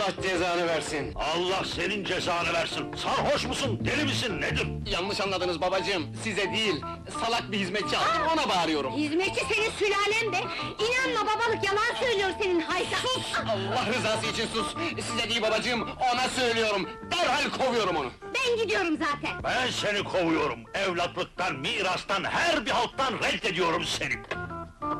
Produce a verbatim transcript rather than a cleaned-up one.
Allah cezanı versin! Allah senin cezanı versin! Sarhoş musun, deli misin, nedir? Yanlış anladınız babacığım, size değil! Salak bir hizmetçi aldım, ona bağırıyorum! Hizmetçi senin sülalen be! İnanma babalık, yalan söylüyor senin hayta! Allah rızası için sus! Size değil babacığım, ona söylüyorum! Derhal kovuyorum onu! Ben gidiyorum zaten! Ben seni kovuyorum! Evlatlıktan, mirastan, her bir halktan reddediyorum seni!